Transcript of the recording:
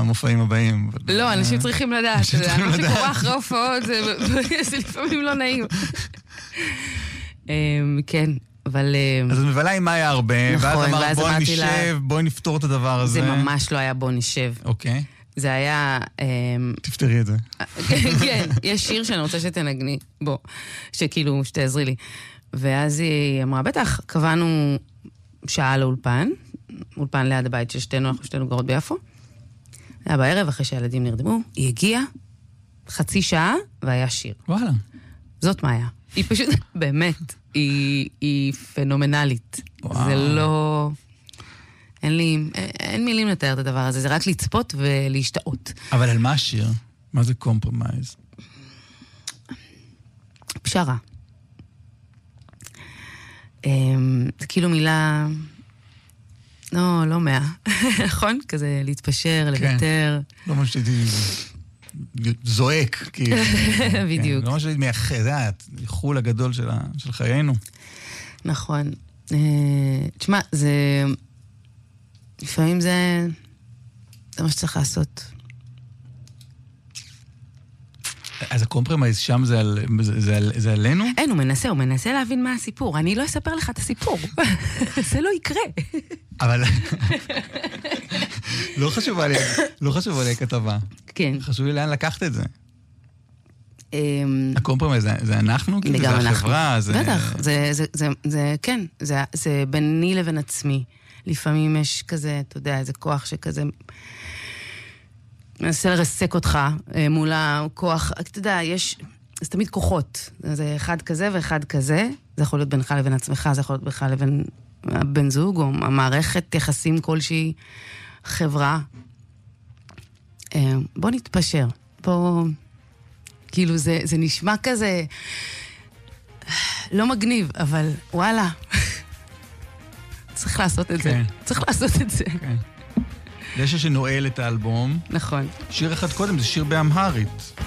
למופעים הבאים. לא, אנשים צריכים לדעת. מה שקורה אחרי הופעות, זה לפעמים לא נעים. כן, אבל... אז את מבלה עם מאיה הרבה, ואז אמרת בואי נשב, בואי נפתור את הדבר הזה. זה ממש לא היה בוא נשב. אוקיי. זה היה... תפתרי את זה. כן, יש שיר שאני רוצה שתנגני, בוא, שכאילו, שתעזרי לי. ואז היא אמרה, בטח, קבענו שעה לאולפן, אולפן ליד הבית של שתינו, אנחנו שתינו גרות ביפו. היה בערב, אחרי שהילדים נרדמו, היא הגיעה, חצי שעה, והיה שיר. וואלה. זאת מאיה. היא פשוט, באמת, היא פנומנלית. זה לא... אין מילים לתאר את הדבר הזה, זה רק לצפות ולהשתאות. אבל על מה השיר? מה זה קומפרמייז? פשרה. זה כאילו מילה... לא 100. נכון? כזה להתפשר, לוותר. לא מה שהייתי זועק. בדיוק. לא מה שהייתי מייחד, זה החול הגדול של חיינו. נכון. תשמע, זה... לפעמים זה מה שצריך לעשות. אז הקומפרמייז שם זה עלינו? אין, הוא מנסה להבין מה הסיפור. אני לא אספר לך את הסיפור. זה לא יקרה. אבל... לא חשוב עלי כתבה. כן. חשוב לי לאן לקחת את זה. הקומפרמייז זה אנחנו? זה גם אנחנו. החברה, בטח, זה כן. זה ביני לבין עצמי. לפעמים יש כזה, אתה יודע, איזה כוח שכזה... מנסה לרסק אותך מול הכוח, אתה יודע, יש, זה תמיד כוחות, זה אחד כזה ואחד כזה, זה יכול להיות בינך לבין עצמך, זה יכול להיות בינך לבין בן זוג, או המערכת יחסים כלשהי, חברה. בוא נתפשר, בוא, כאילו זה נשמע כזה, לא מגניב, אבל וואלה, צריך לעשות את זה, צריך לעשות את זה. דשא שנועל את האלבום. נכון. שיר אחד קודם, זה שיר באמהרית.